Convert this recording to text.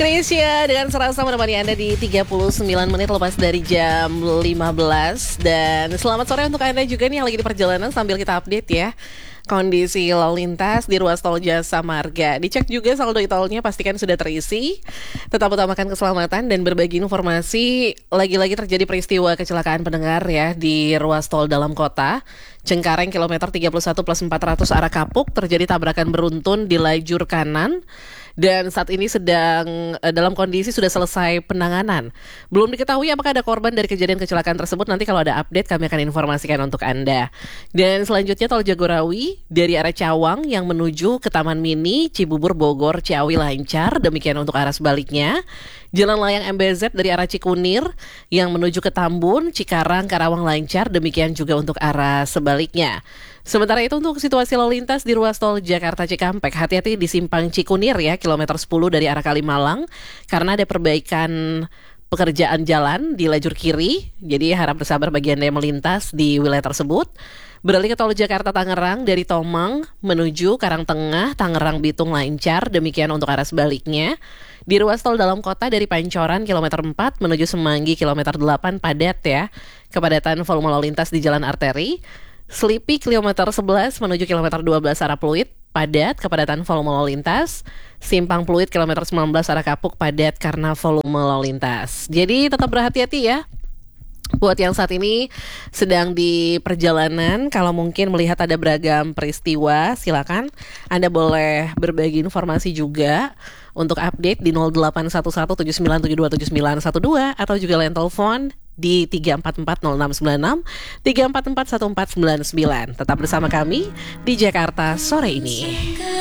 Krisya dengan serasa menemani Anda di 39 menit lepas dari jam 15. Dan selamat sore untuk Anda juga nih yang lagi di perjalanan sambil kita update ya kondisi lalu lintas di ruas tol Jasa Marga. Dicek juga saldo e-tolnya, pastikan sudah terisi. Tetap utamakan keselamatan dan berbagi informasi. Lagi-lagi terjadi peristiwa kecelakaan pendengar ya di ruas tol dalam kota. Cengkareng kilometer 31+400 arah Kapuk terjadi tabrakan beruntun di lajur kanan. Dan saat ini sedang dalam kondisi sudah selesai penanganan. Belum diketahui apakah ada korban dari kejadian kecelakaan tersebut. Nanti kalau ada update kami akan informasikan untuk Anda. Dan selanjutnya tol Jagorawi dari arah Cawang yang menuju ke Taman Mini Cibubur Bogor Ciawi lancar. Demikian untuk arah sebaliknya. Jalan layang MBZ dari arah Cikunir yang menuju ke Tambun, Cikarang, Karawang lancar. Demikian juga untuk arah sebaliknya. Sementara itu untuk situasi lalu lintas di ruas tol Jakarta Cikampek, hati-hati di simpang Cikunir ya, kilometer 10 dari arah Kalimalang, karena ada perbaikan pekerjaan jalan di lajur kiri. Jadi harap bersabar bagi Anda yang melintas di wilayah tersebut. Beralih ke tol Jakarta Tangerang dari Tomang menuju Karangtengah, Tangerang Bitung lancar. Demikian untuk arah sebaliknya. Di ruas tol dalam kota dari Pancoran kilometer 4 menuju Semanggi kilometer 8 padat ya. Kepadatan volume lalu lintas di jalan arteri. Selipi kilometer 11 menuju kilometer 12 arah Pluit padat, kepadatan volume lalu lintas. Simpang Pluit kilometer 19 arah Kapuk padat karena volume lalu lintas. Jadi tetap berhati-hati ya. Buat yang saat ini sedang di perjalanan, kalau mungkin melihat ada beragam peristiwa, silakan Anda boleh berbagi informasi juga untuk update di 081179727912 atau juga line telepon di 3440696, 3441499. Tetap bersama kami di Jakarta sore ini.